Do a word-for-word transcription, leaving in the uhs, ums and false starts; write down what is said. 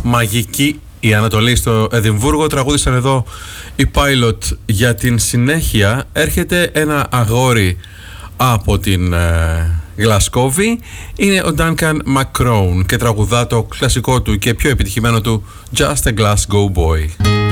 Μαγική η Ανατολή στο Εδιμβούργο. Τραγούδισαν εδώ οι Pilot. Για την συνέχεια έρχεται ένα αγόρι από την ε, Γλασκόβη. Είναι ο Duncan McCrone και τραγουδά το κλασικό του και πιο επιτυχημένο του Just a Glasgow Boy.